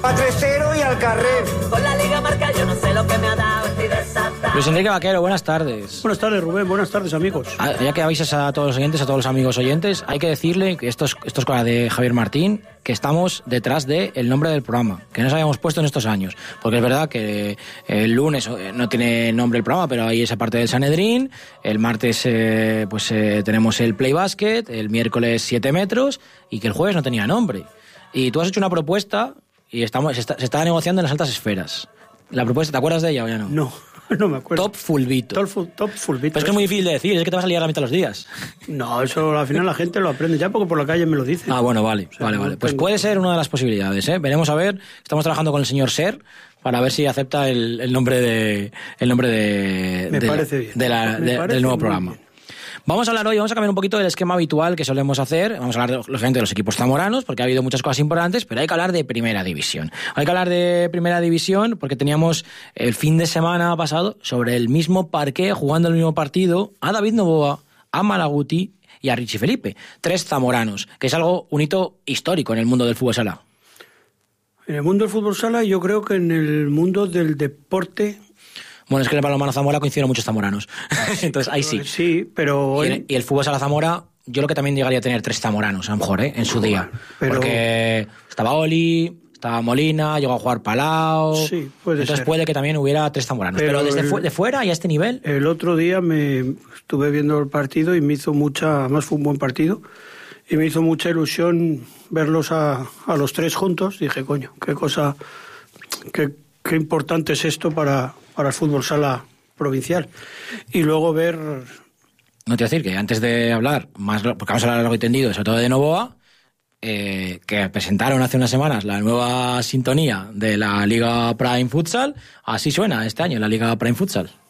A 3-0 y al carrer. Con la Liga Marca yo no sé lo que me ha dado, estoy desatado. Luis Enrique Vaquero, buenas tardes. Buenas tardes, Rubén, buenas tardes, amigos. Ya que avisas a todos los oyentes, a todos los amigos oyentes, hay que decirle que esto es cosa de Javier Martín, que estamos detrás del nombre del programa, que nos habíamos puesto en estos años. Porque es verdad que el lunes no tiene nombre el programa, pero hay esa parte del Sanedrín, el martes tenemos el Play Basket, el miércoles 7 metros, y que el jueves no tenía nombre. Y tú has hecho una propuesta y se está negociando en las altas esferas. La propuesta, ¿te acuerdas de ella o ya no? No me acuerdo. Top Fulbito. Top Fulbito. Pero es que es muy difícil de decir, es que te vas a liar la mitad de los días. No, eso al final la gente lo aprende ya porque por la calle me lo dicen. Ah, bueno, vale. Pues puede ser una de las posibilidades, ¿eh? Veremos a ver. Estamos trabajando con el señor Ser para ver si acepta el nombre del nuevo programa. Vamos a cambiar un poquito del esquema habitual que solemos hacer. Vamos a hablar, lógicamente, de los equipos zamoranos, porque ha habido muchas cosas importantes, pero hay que hablar de Primera División. Hay que hablar de Primera División porque teníamos el fin de semana pasado sobre el mismo parqué, jugando el mismo partido, a David Novoa, a Malaguti y a Richie Felipe. 3 zamoranos, que es un hito histórico en el mundo del fútbol sala. En el mundo del fútbol sala, yo creo que en el mundo del deporte... Bueno, es que en el balonmano Zamora coincidieron muchos zamoranos. Entonces, ahí sí. Sí, pero... Y el fútbol sala Zamora, yo creo que también llegaría a tener 3 zamoranos, a lo mejor, en su día. Pero... Porque estaba Oli, estaba Molina, llegó a jugar Palau... Sí, puede Entonces ser. puede que también hubiera 3 zamoranos. Pero desde de fuera y a este nivel... El otro día me estuve viendo el partido y me hizo además fue un buen partido, y me hizo mucha ilusión verlos a los 3 juntos. Dije, coño, qué cosa... Qué importante es esto para el fútbol sala provincial. Y luego ver... No te voy a decir que antes de hablar, porque vamos a hablar largo y tendido, sobre todo de Novoa, que presentaron hace unas semanas la nueva sintonía de la Liga Prime Futsal. Así suena este año la Liga Prime Futsal.